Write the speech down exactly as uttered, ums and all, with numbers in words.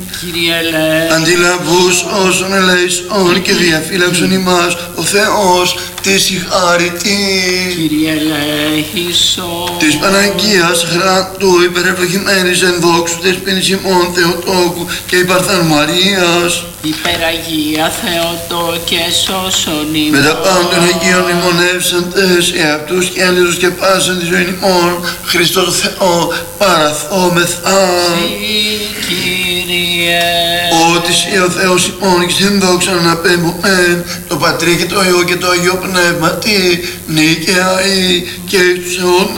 Κύριε ελέησον. Αντιλαβούς όσων ελέησον και διαφύλαξον ημάς ο Θεός της η χάρη της. Κύριε ελέησον. Της Παναγίας Χράτου υπερευλογημένης εν δόξου δεσποίνης ημών Θεοτόκου και υπαρθάν Μαρίας. Υπεραγία Θεοτόκε σώσον ημών. Με τα πάντων Αγίων μνημονεύσαντες εαυτούς και άλλους και πάσαν τη ζωή ημών Χριστός Θεό παραθόμεθα. Κύριε. Ότι Συ ο Θεός ημών και στην δόξα να απέμπομεν το Πατρί και το Υιό και το Αγίο Πνεύματι νίκαια ή και εις τους αιώνας.